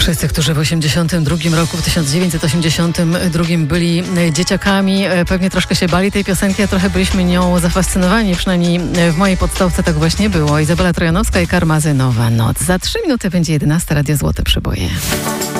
Wszyscy, którzy w 1982 byli dzieciakami, pewnie troszkę się bali tej piosenki, a trochę byliśmy nią zafascynowani. Przynajmniej w mojej podstawce tak właśnie było. Izabela Trojanowska i Karmazynowa Noc. Za 3 minuty będzie 11. Radio Złote Przeboje.